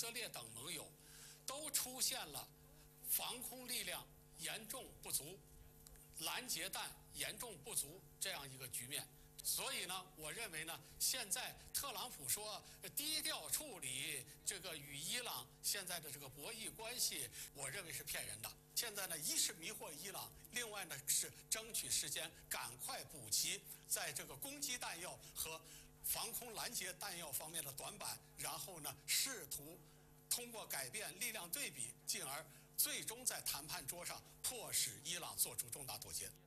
色列等盟友都出现了防空力量严重不足、拦截弹严重不足这样一个局面。所以呢，我认为呢，现在特朗普说低调处理这个与伊朗现在的这个博弈关系，我认为是骗人的。现在呢，一是迷惑伊朗，另外呢是争取时间，赶快补齐在这个攻击弹药和防空拦截弹药方面的短板，然后呢，试图通过改变力量对比，进而最终在谈判桌上迫使伊朗做出重大妥协。